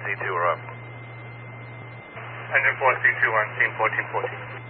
C2 are up. Engine 4, C2 on scene 1440.